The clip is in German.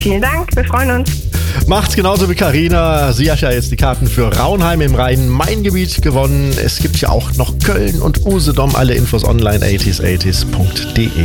Vielen Dank, wir freuen uns. Macht's genauso wie Carina. Sie hat ja jetzt die Karten für Raunheim im Rhein-Main-Gebiet gewonnen. Es gibt ja auch noch Köln und Usedom. Alle Infos online 80s80s.de.